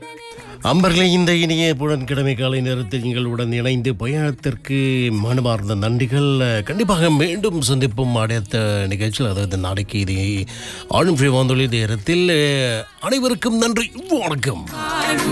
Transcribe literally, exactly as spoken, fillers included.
அம்பர்களே, இந்த இனிய புதன்கிழமை காலை நேரத்தில் எங்களுடன் இணைந்து பயணத்திற்கு மனமார்ந்த நன்றிகள். கண்டிப்பாக மீண்டும் சந்திப்போம் அடுத்த நிகழ்ச்சியில், அதாவது நாளைக்கு இது ஆளும் வானொலி நேரத்தில். அனைவருக்கும் நன்றி, வணக்கம்.